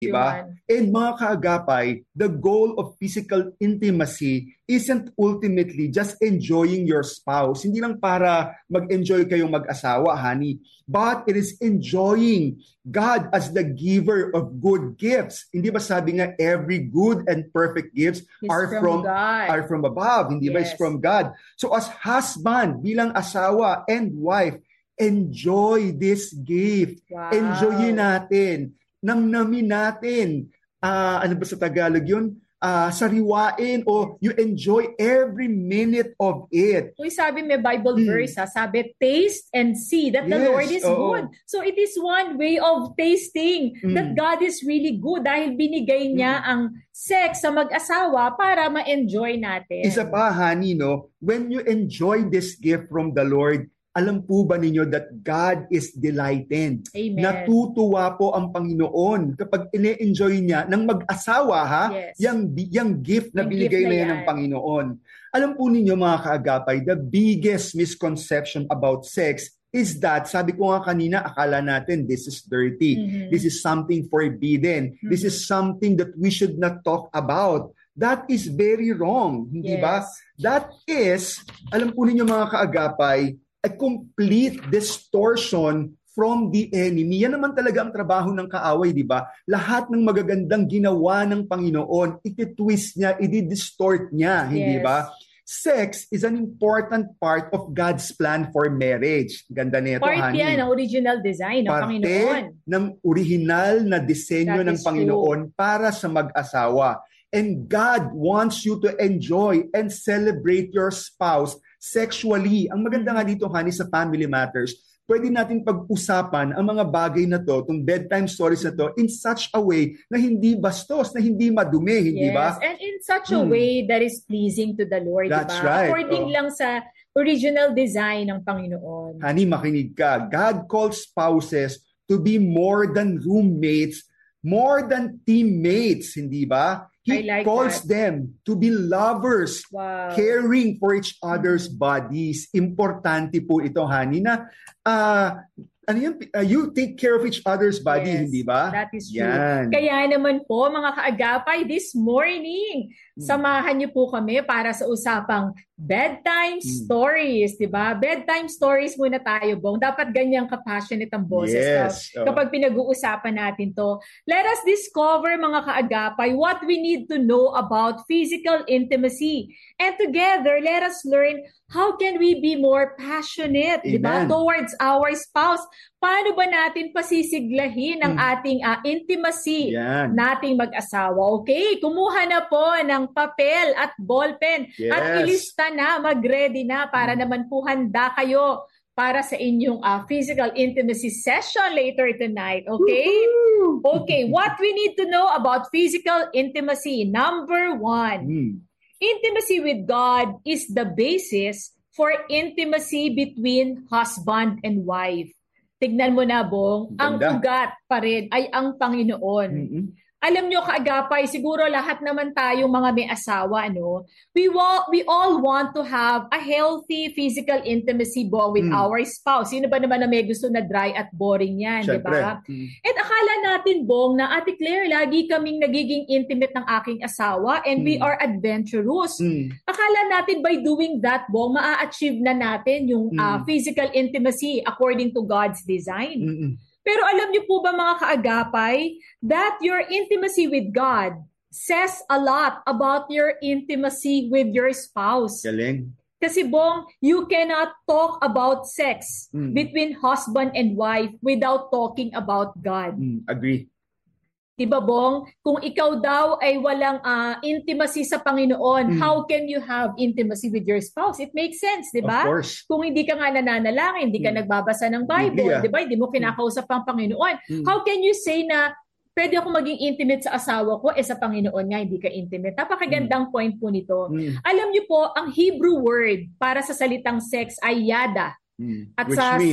Diba? Yun. And mga kaagapay, the goal of physical intimacy isn't ultimately just enjoying your spouse. Hindi lang para mag-enjoy kayong mag-asawa, honey. But it is enjoying God as the giver of good gifts. Hindi ba sabi nga, every good and perfect gifts are from above. Hindi ba? It's from God. So as husband, bilang asawa and wife, enjoy this gift. Wow. Enjoyin natin. Namnamin natin. Ano ba sa Tagalog yun? Sariwain o you enjoy every minute of it. Uy, sabi may Bible verse, sabi, taste and see that the Lord is good. So it is one way of tasting that God is really good dahil binigay niya ang sex sa mag-asawa para ma-enjoy natin. Isa pa, honey, no? When you enjoy this gift from the Lord, alam po ba ninyo that God is delighted? Amen. Natutuwa po ang Panginoon kapag ine-enjoy niya ng mag-asawa, yung gift na binigay na yan ng Panginoon. Alam po ninyo mga kaagapay, the biggest misconception about sex is that, sabi ko nga kanina, akala natin this is dirty. This is something forbidden. This is something that we should not talk about. That is very wrong, hindi ba? That is, alam po ninyo mga kaagapay, a complete distortion from the enemy. Yan naman talaga ang trabaho ng kaaway, di ba? Lahat ng magagandang ginawa ng Panginoon, iti-twist niya, i-distort niya, hindi ba? Sex is an important part of God's plan for marriage. Ganda nito, honey. Part yan ng original design ng Panginoon. Parte ng original na disenyo ng Panginoon para sa mag-asawa. And God wants you to enjoy and celebrate your spouse sexually. Ang maganda nga dito, honey, sa Family Matters, pwede natin pag-usapan ang mga bagay na to, itong bedtime stories na to, in such a way na hindi bastos, na hindi madumi, hindi ba? And in such a way that is pleasing to the Lord, That's diba? right. According lang sa original design ng Panginoon. Honey, makinig ka. God calls spouses to be more than roommates, more than teammates, hindi ba? He calls them to be lovers, caring for each other's bodies. Importante po ito, honey, na you take care of each other's body, hindi ba? That is true. Kaya naman po, mga kaagapay, this morning, samahan niyo po kami para sa usapang bedtime stories, di ba? Bedtime stories muna tayo, Bong. Dapat ganyang ka-passionate ang boses kapag pinag-uusapan natin to. Let us discover, mga kaagapay, what we need to know about physical intimacy. And together, let us learn how can we be more passionate, di ba, towards our spouse. Paano ba natin pasisiglahin ang ating intimacy nating mag-asawa? Okay, kumuha na po ng papel at ballpen at ilista na, mag-ready na para naman po handa kayo para sa inyong physical intimacy session later tonight. Okay? Okay, what we need to know about physical intimacy. Number 1, intimacy with God is the basis for intimacy between husband and wife. Tignan mo na, Bong, ang ugat pa rin ay ang Panginoon. Alam nyo, kaagapay, siguro lahat naman tayo mga may asawa, no? We all want to have a healthy physical intimacy, Bong, with our spouse. Sino ba naman na may gusto na dry at boring yan, di ba? At akala natin, Bong, na Ate Claire, lagi kaming nagiging intimate ng aking asawa and we are adventurous. Akala natin by doing that, Bong, maa-achieve na natin yung physical intimacy according to God's design. Pero alam niyo po ba, mga kaagapay, that your intimacy with God says a lot about your intimacy with your spouse. Galing. Kasi, Bong, you cannot talk about sex between husband and wife without talking about God. Agree. Diba, Bong? Kung ikaw daw ay walang intimacy sa Panginoon, how can you have intimacy with your spouse? It makes sense, diba? Of course. Kung hindi ka nga nananalangin, hindi ka nagbabasa ng Bible, diba? Hindi mo kinakausap ang Panginoon. How can you say na pwede ako maging intimate sa asawa ko, sa Panginoon nga, hindi ka intimate? Napakagandang point po nito. Alam niyo po, ang Hebrew word para sa salitang sex ay yada. At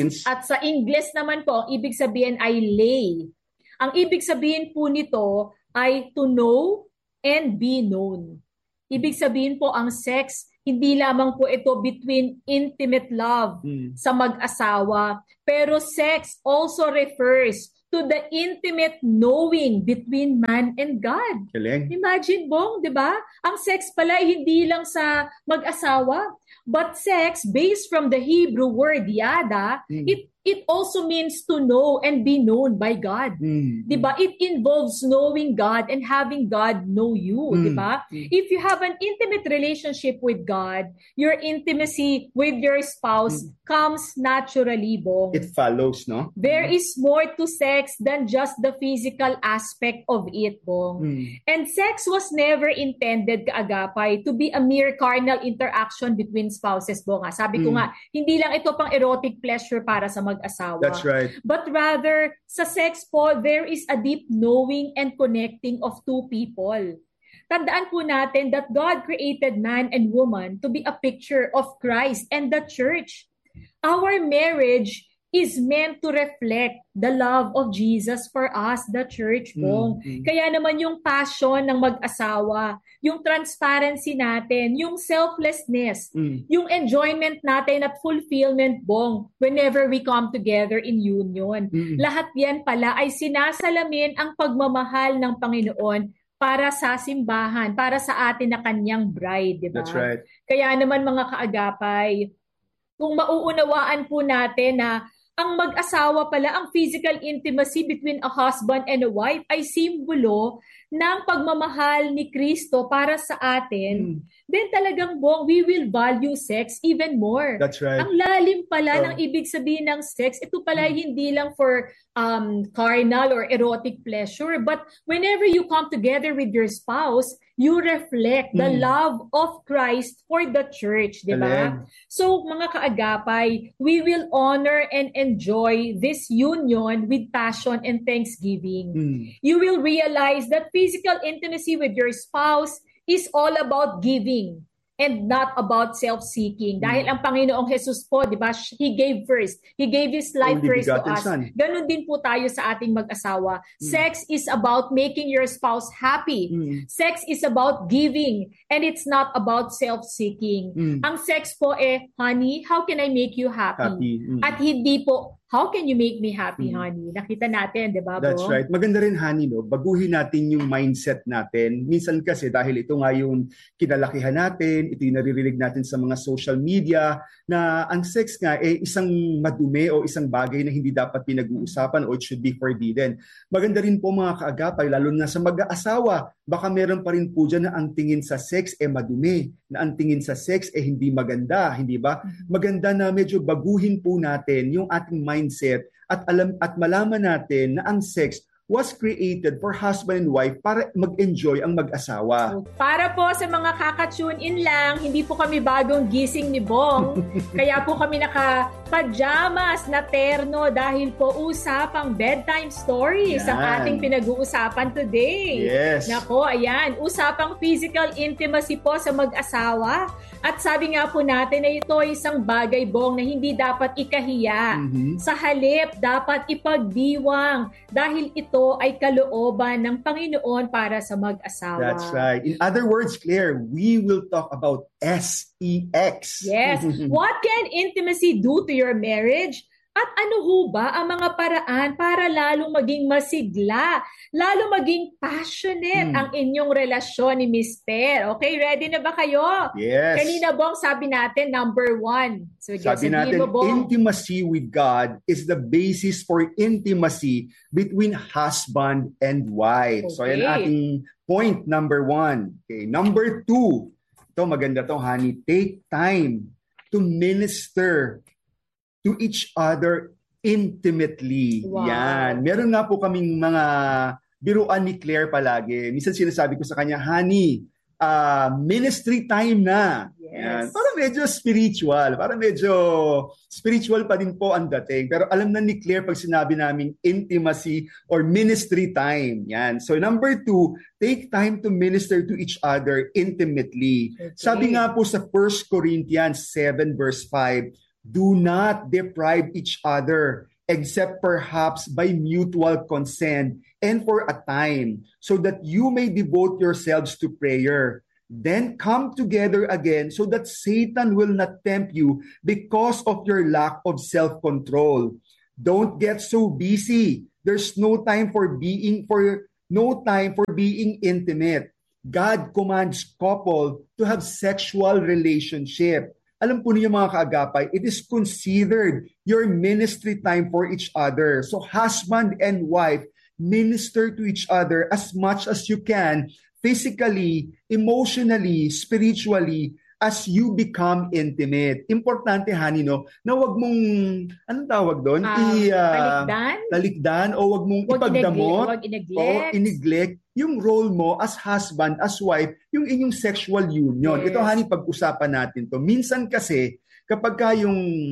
sa English naman po, ang ibig sabihin ay lay. Ang ibig sabihin po nito ay to know and be known. Ibig sabihin po ang sex, hindi lamang po ito between intimate love sa mag-asawa, pero sex also refers to the intimate knowing between man and God. Galing. Imagine, Bong, di ba? Ang sex pala hindi lang sa mag-asawa, but sex, based from the Hebrew word yada, it also means to know and be known by God. Diba? It involves knowing God and having God know you. Diba? If you have an intimate relationship with God, your intimacy with your spouse comes naturally, Bong. It follows, no? There is more to sex than just the physical aspect of it, Bong. And sex was never intended, kaagapay, to be a mere carnal interaction between spouses, Bong. Sabi ko nga, hindi lang ito pang erotic pleasure para sa mag-asawa. That's right. But rather, sa sex po, there is a deep knowing and connecting of two people. Tandaan po natin that God created man and woman to be a picture of Christ and the church. Our marriage is meant to reflect the love of Jesus for us, the church po. Kaya naman yung passion ng mag-asawa, yung transparency natin, yung selflessness, yung enjoyment natin at fulfillment, Bong, whenever we come together in union. Lahat yan pala ay sinasalamin ang pagmamahal ng Panginoon para sa simbahan, para sa atin na kanyang bride, di ba? That's right. Kaya naman mga kaagapay, kung mauunawaan po natin na ang mag-asawa pala, ang physical intimacy between a husband and a wife ay simbolo ng pagmamahal ni Kristo para sa atin, then talagang, Bong, we will value sex even more. That's right. Ang lalim pala ng ibig sabihin ng sex. Ito pala hindi lang for carnal or erotic pleasure, but whenever you come together with your spouse, you reflect the love of Christ for the church, di ba? So, mga kaagapay, we will honor and enjoy this union with passion and thanksgiving. You will realize that physical intimacy with your spouse is all about giving and not about self-seeking. Dahil ang Panginoong Jesus po, di ba, He gave first. He gave His life first to us. Ganon din po tayo sa ating mag-asawa. Sex is about making your spouse happy. Sex is about giving. And it's not about self-seeking. Ang sex po honey, how can I make you happy? At hindi po, how can you make me happy, honey? Nakita natin, di ba, That's right. Maganda rin, honey, no? Baguhin natin yung mindset natin. Minsan kasi dahil ito nga yung kinalakihan natin, ito yung naririnig natin sa mga social media, na ang sex nga isang madumi o isang bagay na hindi dapat pinag-uusapan o it should be forbidden. Maganda rin po mga kaagapay, lalo na sa mag-aasawa, baka meron pa rin po dyan na ang tingin sa sex madumi, na ang tingin sa sex hindi maganda, hindi ba? Maganda na medyo baguhin po natin yung ating mindset at malaman natin na ang sex was created for husband and wife para mag-enjoy ang mag-asawa. So, para po sa mga kaka-tune in lang, hindi po kami bagong gising ni Bong. Kaya po kami naka-pajamas na terno dahil po usapang bedtime stories ang ating pinag-uusapan today. Yes. Nako, ayan. Usapang physical intimacy po sa mag-asawa. At sabi nga po natin na ito ay isang bagay, Bong, na hindi dapat ikahiya. Sa halip, dapat ipagdiwang dahil ito ay kalooban ng Panginoon para sa mag-asawa. That's right. In other words, Claire, we will talk about sex. Yes. What can intimacy do to your marriage? At ano ho ba ang mga paraan para lalong maging masigla, lalong maging passionate ang inyong relasyon ni Mister? Okay, ready na ba kayo? Yes. Kanina, Bong, sabi natin, number 1. So, sabi natin, intimacy with God is the basis for intimacy between husband and wife. Okay. So, yan ating point number 1. Okay. Number 2, ito maganda to, honey, take time to minister to each other intimately. Wow. Yan. Meron nga po kaming mga biruan ni Claire palagi. Minsan sinasabi ko sa kanya, honey, ministry time na. Yes. Yan. Para medyo spiritual pa din po ang dating. Pero alam na ni Claire pag sinabi namin intimacy or ministry time. Yan. So number 2, take time to minister to each other intimately. Okay. Sabi nga po sa 1 Corinthians 7 verse 5, do not deprive each other except perhaps by mutual consent and for a time, so that you may devote yourselves to prayer. Then come together again so that Satan will not tempt you because of your lack of self-control. Don't get so busy There's no time for being intimate. God commands couple to have sexual relationship. Alam po niyo mga kaagapay, it is considered your ministry time for each other. So husband and wife, minister to each other as much as you can, physically, emotionally, spiritually, as you become intimate. Importante, honey, no, na wag mong, anong tawag doon? Talikdan o wag mong ipagdamot o ineglect yung role mo as husband, as wife, yung inyong sexual union. Yes. Ito, honey, pag-usapan natin to. Minsan kasi, kapag ka yung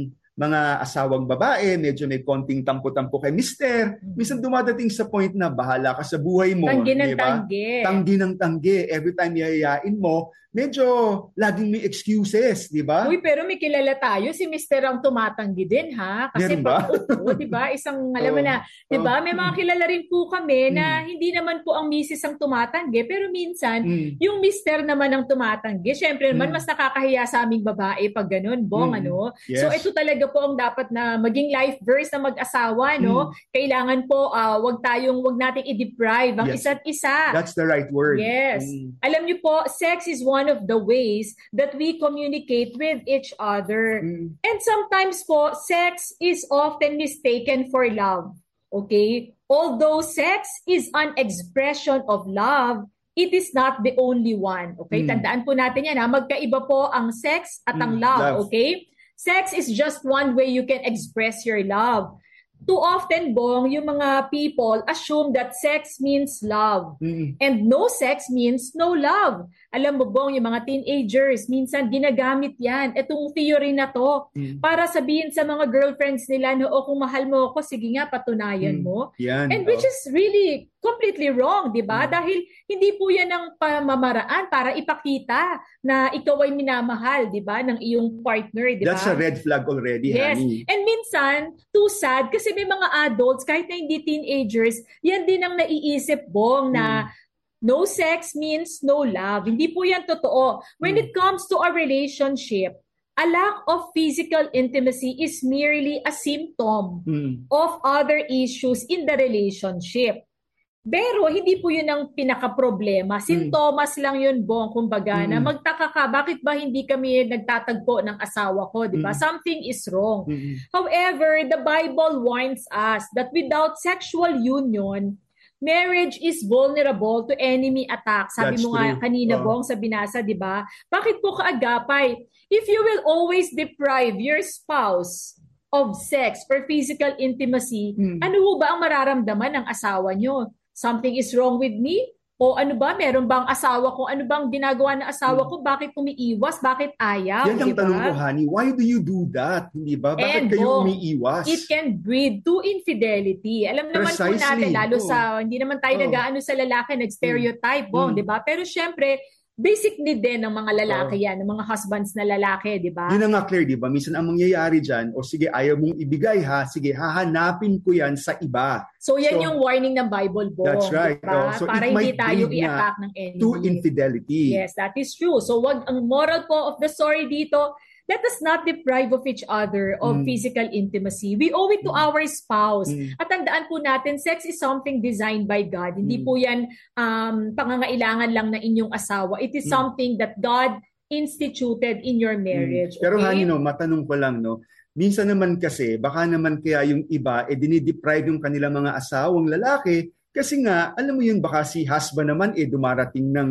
mga asawang babae, medyo may konting tampo-tampo kay mister, minsan dumadating sa point na bahala ka sa buhay mo. Tanggi ng diba? Tanggi ng tanggi. Every time yayayain mo, medyo laging may excuses, di ba? Uy, pero may kilala tayo, si mister ang tumatanggi din, ha? Kasi di ba? Isang, alam mo na, di ba? May mga kilala rin po kami na hindi naman po ang misis ang tumatanggi, pero minsan, yung mister naman ang tumatanggi. Syempre naman, mas nakakahiya sa aming babae pag ganun, Bong, ano? Yes. So, ito talaga po ang dapat na maging life verse na mag-asawa, no? Kailangan po, wag nating i-deprive ang isa't isa. That's the right word. Yes. Alam niyo po, sex is one of the ways that we communicate with each other. And sometimes po, sex is often mistaken for love. Okay? Although sex is an expression of love, it is not the only one. Okay? Tandaan po natin yan, ha? Magkaiba po ang sex at ang love. Okay? Sex is just one way you can express your love. Too often, Bong, yung mga people assume that sex means love. And no sex means no love. Alam mo, Bong, yung mga teenagers, minsan ginagamit yan. Itong theory na to, para sabihin sa mga girlfriends nila, no, kung mahal mo ako, sige nga, patunayan mo. Yan, and which is really completely wrong, di ba? Dahil hindi po yan ang pamamaraan para ipakita na ikaw ay minamahal, di ba, ng iyong partner, di ba? That's a red flag already, yes. honey. And minsan, too sad, kasi may mga adults, kahit na hindi teenagers, yan din ang naiisip, Bong, na no sex means no love. Hindi po yan totoo. When it comes to a relationship, a lack of physical intimacy is merely a symptom of other issues in the relationship. Pero hindi po yun ang pinaka-problema. Sintomas lang yun, Bong, kumbaga, na magtaka ka, bakit ba hindi kami nagtatagpo ng asawa ko, di ba? Something is wrong. However, the Bible warns us that without sexual union, marriage is vulnerable to enemy attack. Sabi mo nga kanina, Bong, sa binasa, di ba? Bakit po kaagapay? If you will always deprive your spouse of sex or physical intimacy, ano ho ba ang mararamdaman ng asawa nyo? Something is wrong with me? O ano ba, meron bang asawa ko? Ano bang ginagawa ng asawa ko? Bakit umiiwas? Bakit ayaw? Yan ang tanong ko, honey. Why do you do that? Hindi ba? Bakit kayo umiiwas? It can breed to infidelity. Alam naman po natin, lalo sa, hindi naman tayo nag-aano sa lalaki, nag-stereotype, di ba? Pero syempre, basic need din ng mga lalaki yan, ng mga husbands na lalaki, di ba? Yun na nga, Claire, di ba? Minsan ang mangyayari dyan, o sige, ayaw mong ibigay ha, sige, hahanapin ko yan sa iba. So yan yung warning ng Bible, Bong. That's right. Diba? So para hindi tayo i-attack ng enemy. To infidelity. Yes, that is true. So ang moral po of the story dito, let us not deprive of each other of physical intimacy. We owe it to our spouse. At tandaan po natin, sex is something designed by God. Hindi po yan pangangailangan lang na inyong asawa. It is something that God instituted in your marriage. Okay? Pero honey, no, matanong ko lang, no, minsan naman kasi, baka naman kaya yung iba, dinideprive yung kanilang mga asawang lalaki, kasi nga, alam mo yun, baka si husband naman, dumarating ng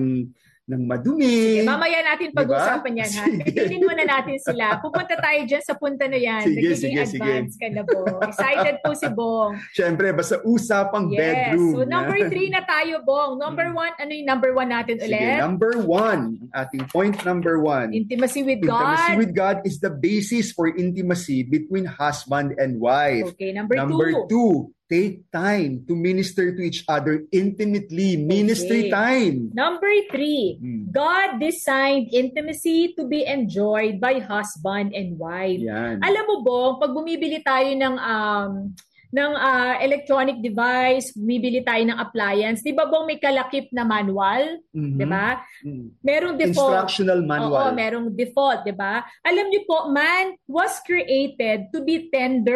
madumi. Sige, mamaya natin pag-usapan yan, ha? Tingin muna natin sila. Pupunta tayo dyan sa punta na yan. Nagiging advance ka na, Bong. Excited po si Bong. Siyempre, basta usapang bedroom. So, number 3 na tayo, Bong. Number 1, ano yung number 1 natin ulit? Sige, number 1. Ating point number 1. Intimacy with God. Intimacy with God is the basis for intimacy between husband and wife. Okay, number 2. Number 2. Take time to minister to each other intimately. Ministry time. Number 3, God designed intimacy to be enjoyed by husband and wife. Yan. Alam mo, Bong, pag bumibili tayo ng electronic device, bumibili tayo ng appliance, di ba, Bong, may kalakip na manual? Di ba? Merong default. Instructional manual. Oo, merong default, di ba? Alam niyo po, man was created to be tender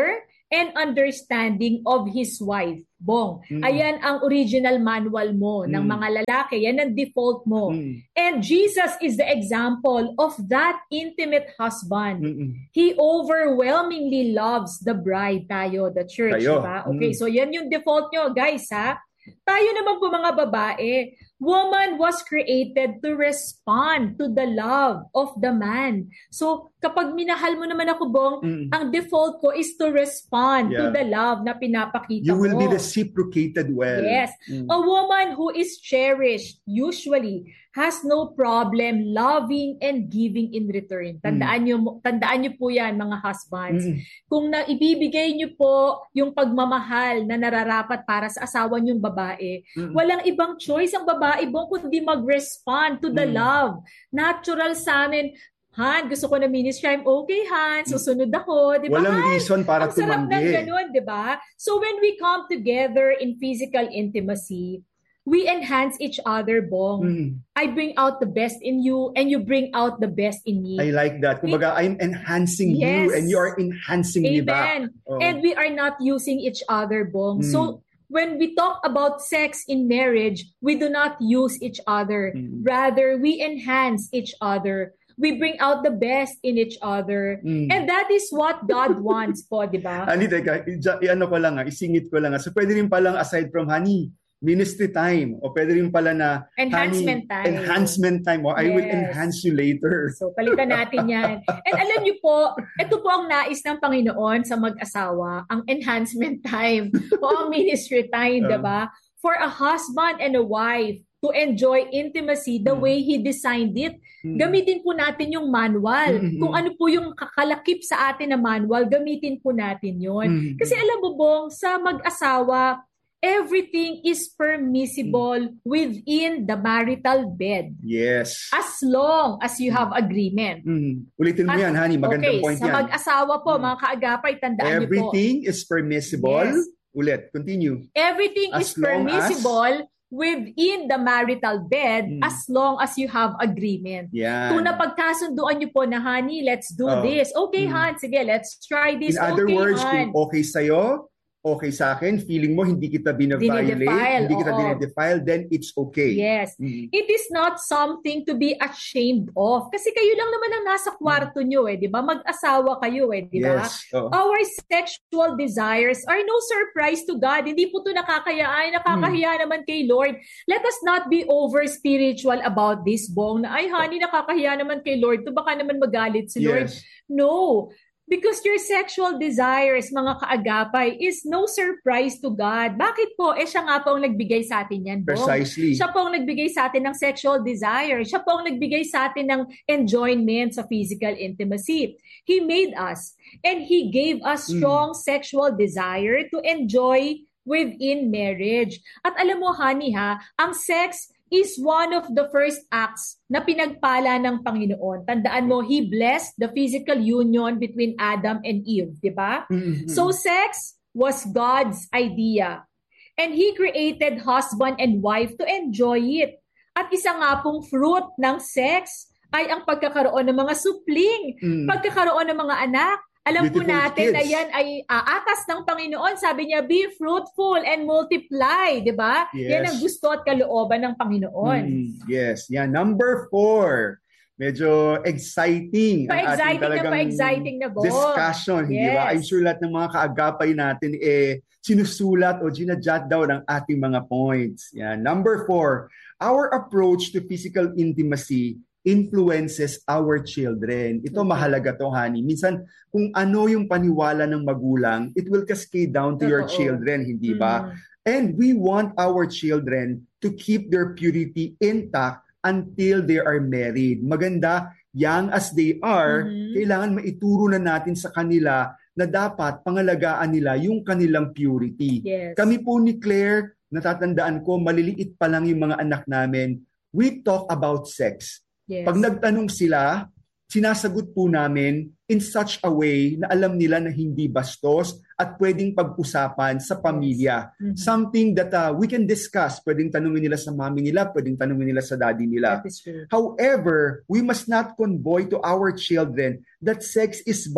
and understanding of his wife. Bong, ayan ang original manual mo ng mga lalaki. Yan ang default mo. And Jesus is the example of that intimate husband. He overwhelmingly loves the bride tayo, the church. Diba? Okay, so yan yung default nyo, guys, ha? Tayo naman po mga babae, woman was created to respond to the love of the man. So, kapag minahal mo naman ako, Bong, ang default ko is to respond to the love na pinapakita mo. You will be reciprocated well. Yes. A woman who is cherished usually has no problem loving and giving in return. Tandaan niyo po yan, mga husbands. Kung ibibigay niyo po yung pagmamahal na nararapat para sa asawa niyong babae, walang ibang choice ang babae, Bong, kundi mag-respond to the love. Natural sa amin, Han, gusto ko na ministry. I'm okay, Han. Susunod ako. Diba? Walang reason para tumanggi. Ang sarap ng ganun, diba? So when we come together in physical intimacy, we enhance each other, Bong. I bring out the best in you and you bring out the best in me. I like that. Kumbaga, I'm enhancing you and you are enhancing me back. And we are not using each other, Bong. So when we talk about sex in marriage, we do not use each other. Rather, we enhance each other. We bring out the best in each other. And that is what God wants po, di ba? Honey, teka, isingit ko lang. So pwede rin palang aside from honey, ministry time, o pwede rin pala na enhancement time. Enhancement time. O I will enhance you later. So palitan natin yan. And alam niyo po, ito po ang nais ng Panginoon sa mag-asawa, ang enhancement time o ang ministry time, diba? For a husband and a wife to enjoy intimacy the way He designed it. Gamitin po natin yung manual. Kung ano po yung kakalakip sa atin na manual, gamitin po natin yon. Kasi alam mo, Bong, sa mag-asawa, everything is permissible within the marital bed. Yes. As long as you have agreement. Ulitin mo yan, honey. Magandang point yan. Sa mag-asawa po, mga kaagapay, tandaan niyo po. Everything is permissible. Yes. Ulit, continue. Everything is permissible within the marital bed as long as you have agreement. Yeah. Kung napagkasunduan niyo po na, honey, let's do this. Okay, Han, sige, let's try this. In other words, kung okay sa'yo, okay sa akin, feeling mo hindi kita binaviolate, hindi kita dinedefile, then it's okay. Yes. It is not something to be ashamed of. Kasi kayo lang naman ang nasa kwarto nyo di ba? Mag-asawa kayo di ba? Yes. Our sexual desires are no surprise to God. Hindi po ito nakakahiya naman kay Lord. Let us not be over-spiritual about this, Bong, na ay, honey, nakakahiya naman kay Lord. To baka naman magalit si Lord. No. Because your sexual desires, mga kaagapay, is no surprise to God. Bakit po? Siya nga po ang nagbigay sa atin yan, Bong. Precisely. Siya po ang nagbigay sa atin ng sexual desire. Siya po ang nagbigay sa atin ng enjoyment sa physical intimacy. He made us. And He gave us strong sexual desire to enjoy within marriage. At alam mo, honey, ang sex is one of the first acts na pinagpala ng Panginoon. Tandaan mo, He blessed the physical union between Adam and Eve, di ba? So sex was God's idea. And He created husband and wife to enjoy it. At isa nga pong fruit ng sex ay ang pagkakaroon ng mga supling, pagkakaroon ng mga anak. Alam po natin na yan ay atas ng Panginoon. Sabi niya, be fruitful and multiply, di ba? Yes. Yan ang gusto at kalooban ng Panginoon. Yes. Yan. Number 4. Medyo exciting ang ating talagang na discussion. Yes. Di ba? I'm sure lahat ng mga kaagapay natin sinusulat o ginajot daw ng ating mga points. Yan. Number 4. Our approach to physical intimacy influences our children. Ito mahalaga to, honey. Minsan, kung ano yung paniwala ng magulang, it will cascade down to your children, hindi ba? And we want our children to keep their purity intact until they are married. Maganda, young as they are, kailangan maituro na natin sa kanila na dapat pangalagaan nila yung kanilang purity. Yes. Kami po ni Claire, natatandaan ko, maliliit pa lang yung mga anak namin, we talk about sex. Yes. Pag nagtanong sila, sinasagot po namin in such a way na alam nila na hindi bastos at pwedeng pag-usapan sa pamilya. Something that we can discuss. Pwedeng tanungin nila sa mami nila, pwedeng tanungin nila sa daddy nila. That is true. However, we must not convey to our children that sex is bad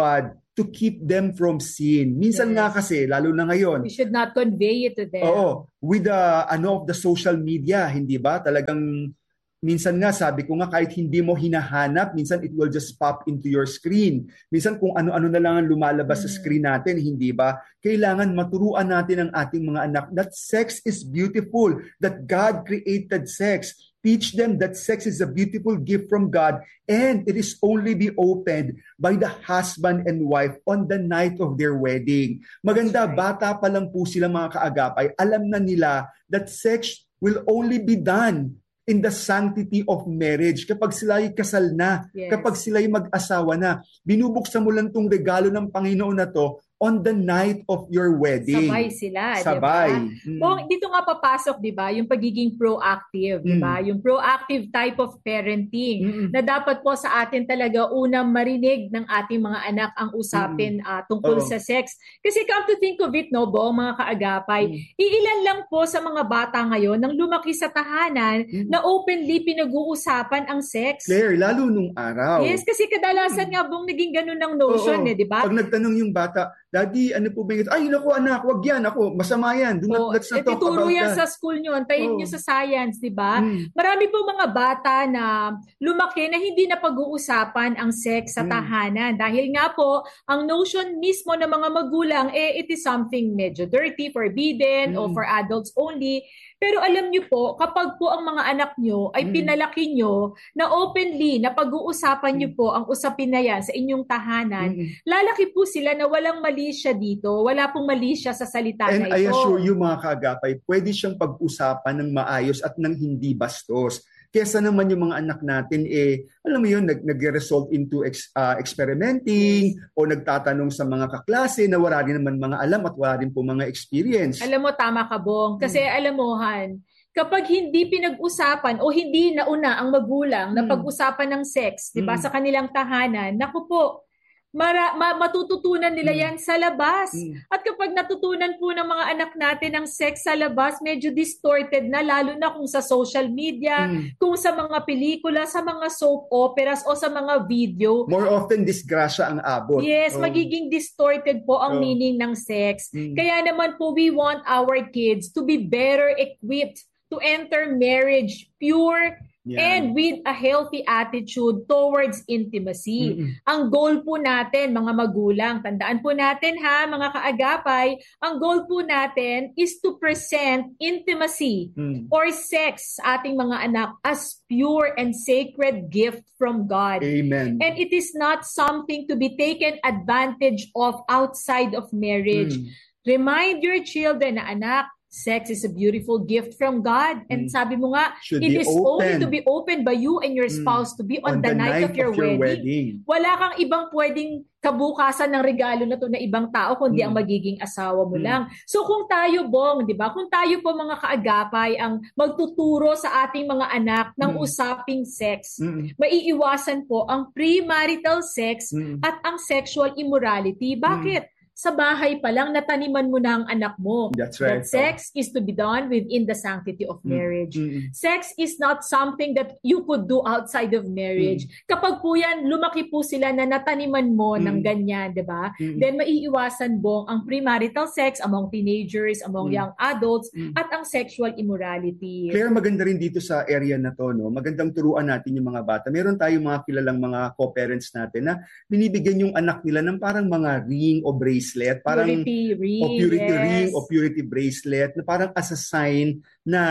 to keep them from sin. Minsan nga kasi, lalo na ngayon, we should not convey it to them. With the social media, hindi ba? Talagang minsan nga, sabi ko nga, kahit hindi mo hinahanap, minsan it will just pop into your screen. Minsan kung ano-ano na lang ang lumalabas sa screen natin, hindi ba? Kailangan maturuan natin ang ating mga anak that sex is beautiful, that God created sex. Teach them that sex is a beautiful gift from God and it is only be opened by the husband and wife on the night of their wedding. Maganda, bata pa lang po sila mga kaagapay. Alam na nila that sex will only be done in the sanctity of marriage. Kapag sila'y kasal na, kapag sila'y mag-asawa na, binubuksan mo lang tong regalo ng Panginoon na to on the night of your wedding. Sabay sila, sabay. Diba? Dito nga papasok, diba, yung pagiging proactive, diba? Yung proactive type of parenting na dapat po sa atin talaga unang marinig ng ating mga anak ang usapin tungkol sa sex. Kasi come to think of it, no, Bong, mga kaagapay, iilan lang po sa mga bata ngayon nang lumaki sa tahanan na openly pinag-uusapan ang sex. Claire, lalo nung araw. Yes, kasi kadalasan nga, Bong, naging ganun ang notion, diba? Pag nagtanong yung bata, Daddy, ano po ba yun? Ay, naku anak, wag yan. Ako, masama yan. Let's not talk about that. Yan sa school nyo. Antayin nyo sa science, di ba? Marami po mga bata na lumaki na hindi na pag-uusapan ang sex sa tahanan. Dahil nga po, ang notion mismo ng mga magulang, it is something medyo dirty, forbidden, or for adults only. Pero alam nyo po, kapag po ang mga anak nyo ay pinalaki nyo na openly, na pag-uusapan nyo po ang usapin na yan sa inyong tahanan, lalaki po sila na walang mali siya dito, wala pong mali siya sa salita na ito. And I assure you mga kaagapay, pwede siyang pag-usapan ng maayos at ng hindi bastos. Kesa naman yung mga anak natin, alam mo yun, nag-result into experimenting o nagtatanong sa mga kaklase na wala rin naman mga alam at wala rin po mga experience. Alam mo, tama ka, Bong. Kasi alam mo, Han, kapag hindi pinag-usapan o hindi nauna ang magulang na pag-usapan ng sex, di ba, sa kanilang tahanan, naku po, matututunan nila yan sa labas. At kapag natutunan po ng mga anak natin ang sex sa labas, medyo distorted na, lalo na kung sa social media, kung sa mga pelikula, sa mga soap operas o sa mga video. More often, disgrasya ang abot. Yes, magiging distorted po ang meaning ng sex. Kaya naman po, we want our kids to be better equipped to enter marriage pure and with a healthy attitude towards intimacy. Ang goal po natin, mga magulang, tandaan po natin ha, mga kaagapay, ang goal po natin is to present intimacy or sex sa ating mga anak as pure and sacred gift from God. Amen. And it is not something to be taken advantage of outside of marriage. Remind your children na, anak, sex is a beautiful gift from God. And sabi mo nga, it is only to be opened by you and your spouse to be on the night of your wedding. Wala kang ibang pwedeng kabukasan ng regalo na to na ibang tao kundi ang magiging asawa mo lang. So kung tayo, Bong, di ba? Kung tayo po mga kaagapay ang magtuturo sa ating mga anak ng usaping sex, maiiwasan po ang premarital sex at ang sexual immorality. Bakit? Sa bahay pa lang, nataniman mo na ang anak mo. That's right. That sex is to be done within the sanctity of marriage. Sex is not something that you could do outside of marriage. Kapag po yan, lumaki po sila na nataniman mo ng ganyan, di ba? Then maiiwasan, Bong, ang premarital sex among teenagers, among young adults, at ang sexual immorality. Claire, maganda rin dito sa area na to, no? Magandang turuan natin yung mga bata. Meron tayong mga kilalang mga co-parents natin na binibigyan yung anak nila ng parang mga ring o bracelet. Parang purity ring, ring o purity bracelet na parang as a sign na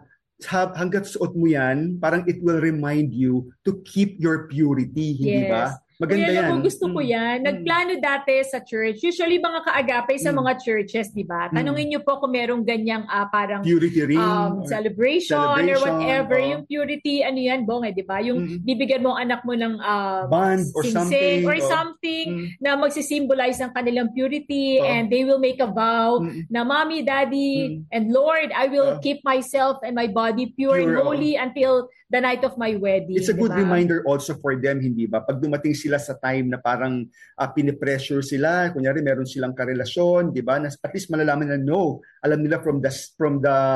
hanggat suot mo yan, parang it will remind you to keep your purity, hindi ba? Maganda yan. Gusto ko yan. Nagplano dati sa church. Usually mga kaagapay sa mga churches, di ba? Tanungin niyo po kung merong ganyang parang purity ring, celebration or whatever. Yung purity, ano yan, Bong, di ba? Yung bibigyan mo ang anak mo ng band or something na magsisimbolize ng kanilang purity and they will make a vow na, Mommy, Daddy, and Lord, I will keep myself and my body pure and holy until the night of my wedding. It's a good reminder also for them, hindi ba? Pag dumating sila sa time na parang pinipressure sila, kunyari meron silang karelasyon, di ba? At least malalaman na no. Alam nila from the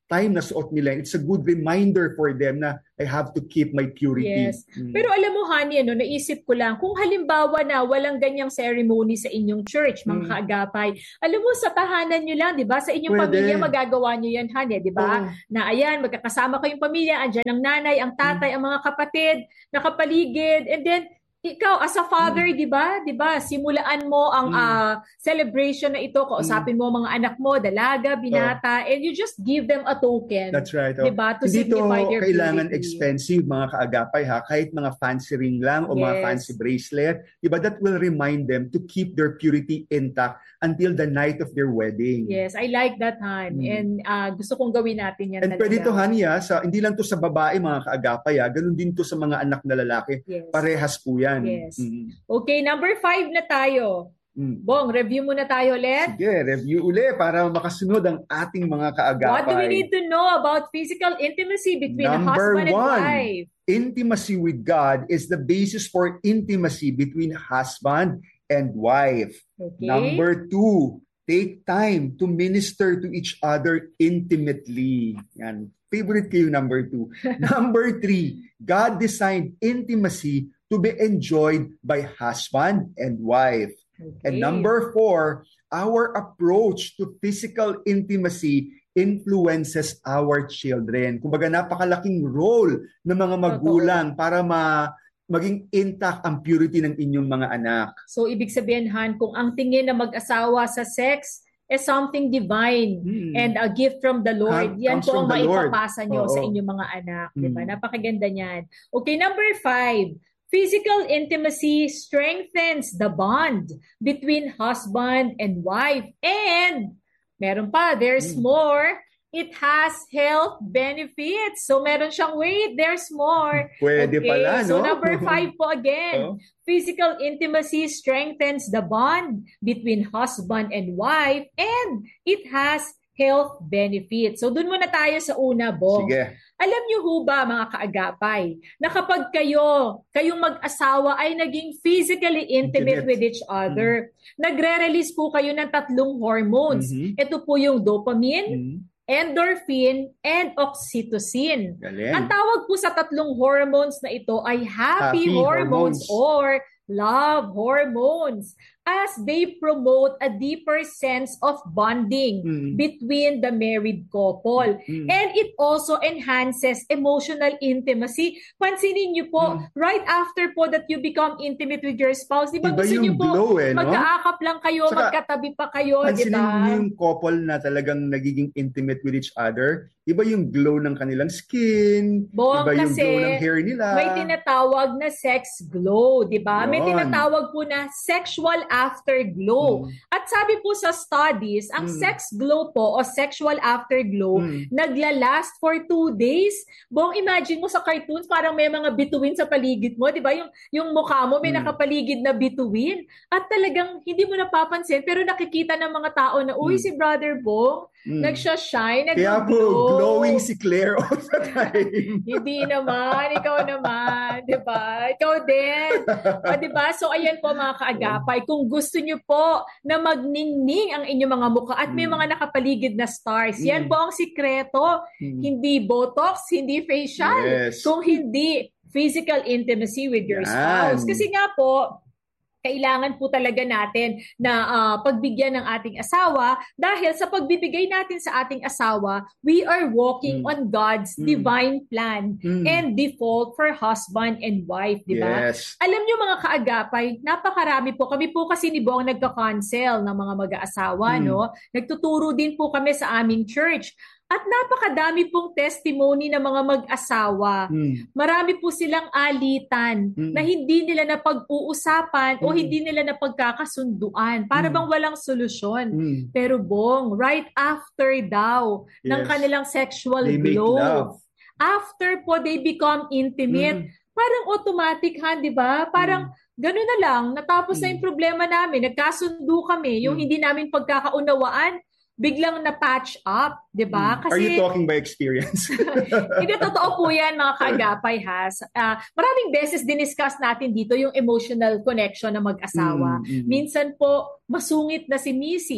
time na suot nila. It's a good reminder for them na I have to keep my purity. Yes. Pero alam mo, honey, naisip ko lang, kung halimbawa na walang ganyang ceremony sa inyong church, mga kaagapay, alam mo, sa tahanan nyo lang, di ba? Sa inyong pamilya, magagawa nyo yan, honey, di ba? Na ayan, magkakasama kayong pamilya, andyan ang nanay, ang tatay, ang mga kapatid, nakapaligid, and then, ikaw, as a father, di ba? Simulaan mo ang celebration na ito. Kausapin mo mga anak mo, dalaga, binata, and you just give them a token. That's right. Di ba? To hindi signify to their kailangan purity. expensive, mga kaagapay, ha? Kahit mga fancy ring lang o mga fancy bracelet, di ba? That will remind them to keep their purity intact until the night of their wedding. Yes, I like that, Han. And gusto kong gawin natin yan. And pwede to, Han, hindi lang to sa babae, mga kaagapay, ganun din to sa mga anak na lalaki. Yes. Parehas po yan. Yes. Okay, number 5 na tayo. Bong, review muna tayo ulit. Sige, review uli para makasunod ang ating mga kaagapay. What do we need to know about physical intimacy between a husband and wife? Intimacy with God is the basis for intimacy between husband and wife. Okay. Number 2, take time to minister to each other intimately. Yan. Favorite ko yung number 2. Number 3, God designed intimacy to be enjoyed by husband and wife. Okay. And number 4, our approach to physical intimacy influences our children. Kumbaga, napakalaking role ng mga magulang para maging intact ang purity ng inyong mga anak. So, ibig sabihin, Han, kung ang tingin na mag-asawa sa sex is something divine and a gift from the Lord, yan po ang maipapasa nyo sa inyong mga anak. Diba? Napakaganda niyan. Okay, number 5. Physical intimacy strengthens the bond between husband and wife. And, meron pa, there's more. It has health benefits. So, meron siyang wait, there's more. Pwede pala, no? So, number 5 po again. Physical intimacy strengthens the bond between husband and wife. And, it has health benefits. So, dun muna tayo sa una, Bong. Sige. Alam niyo ho ba, mga kaagapay, na kapag kayong mag-asawa ay naging physically intimate with each other, nagre-release po kayo ng 3 hormones. Ito po yung dopamine, endorphin, and oxytocin. Galing. Ang tawag po sa 3 hormones na ito ay happy hormones or love hormones, as they promote a deeper sense of bonding between the married couple. And it also enhances emotional intimacy. Pansinin niyo po, right after po that you become intimate with your spouse, di ba gusto niyo po, mag-aakap lang kayo, magkatabi pa kayo, di ba? Pansinin niyo yung couple na talagang nagiging intimate with each other, iba yung glow ng kanilang skin, Bong, iba yung kasi glow ng hair nila. May tinatawag na sex glow, di ba? May tinatawag po na sexual afterglow. At sabi po sa studies, ang sex glow po o sexual afterglow naglalast for 2 days. Bong, imagine mo sa cartoons, parang may mga bituin sa paligid mo, di ba? Yung mukha mo may nakapaligid na bituin. At talagang hindi mo napapansin, pero nakikita ng mga tao na, uy, si Brother Bong, nagsha-shine, kaya po, glowing si Claire all the time. Hindi naman, ikaw naman, di ba? Ikaw din. O, di ba? So, ayan po mga kaagapay, kung gusto nyo po na magningning ang inyong mga mukha at may mga nakapaligid na stars, yan po ang sikreto. Hindi Botox, hindi facial, kung hindi physical intimacy with your spouse. Kasi nga po, kailangan po talaga natin na pagbigyan ng ating asawa dahil sa pagbibigay natin sa ating asawa, we are walking on God's divine plan and default for husband and wife, di ba? Yes. Alam niyo mga kaagapay, napakarami po. Kami po kasi ni Bong nagka-counsel ng mga mag-aasawa, no? Nagtuturo din po kami sa aming church. At napakadami pong testimony ng mga mag-asawa. Marami po silang alitan na hindi nila napag-uusapan o hindi nila napagkakasunduan. Para bang walang solusyon. Pero Bong, right after daw ng kanilang sexual glow, after po they become intimate, parang automatic di ba? Parang gano'n na lang, natapos na yung problema namin, nagkasundo kami, yung hindi namin pagkakaunawaan, biglang na-patch up, di ba? Are you talking by experience? Hindi, totoo po yan, mga kaagapay, has. Maraming beses diniscuss natin dito yung emotional connection ng mag-asawa. Minsan po, masungit na si Mrs.,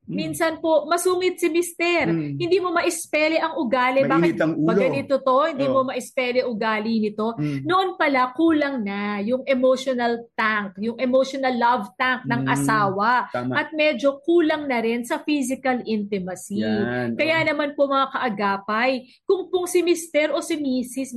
Minsan po, masungit si mister. Hindi mo ma-espele ang ugali. Mainit ang ulo. Ganito to? Hindi mo ma-espele ugali nito. Noon pala, kulang na yung emotional tank, yung emotional love tank ng asawa. Tama. At medyo kulang na rin sa physical intimacy. Yan, Kaya naman po mga kaagapay, kung si mister o si misis